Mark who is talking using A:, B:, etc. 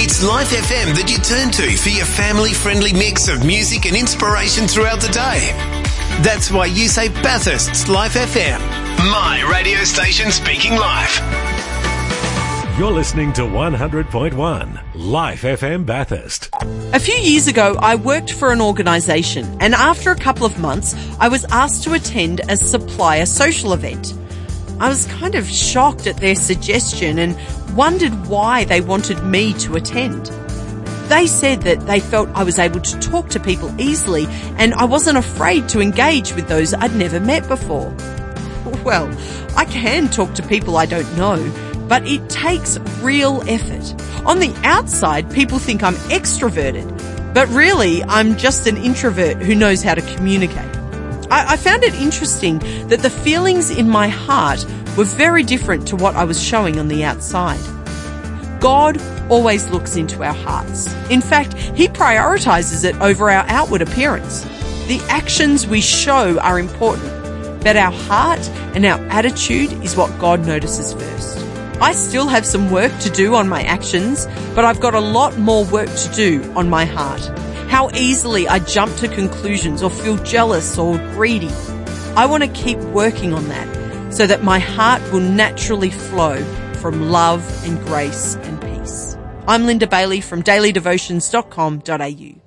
A: It's Life FM that you turn to for your family-friendly mix of music and inspiration throughout the day. That's why you say Bathurst's Life FM. My radio station speaking life.
B: You're listening to 100.1 Life FM Bathurst.
C: A few years ago, I worked for an organisation, and after a couple of months, I was asked to attend a supplier social event. I was kind of shocked at their suggestion and wondered why they wanted me to attend. They said that they felt I was able to talk to people easily and I wasn't afraid to engage with those I'd never met before. Well, I can talk to people I don't know, but it takes real effort. On the outside, people think I'm extroverted, but really I'm just an introvert who knows how to communicate. I found it interesting that the feelings in my heart were very different to what I was showing on the outside. God always looks into our hearts. In fact, He prioritizes it over our outward appearance. The actions we show are important, but our heart and our attitude is what God notices first. I still have some work to do on my actions, but I've got a lot more work to do on my heart. How easily I jump to conclusions or feel jealous or greedy. I want to keep working on that so that my heart will naturally flow from love and grace and peace. I'm Linda Bailey from dailydevotions.com.au.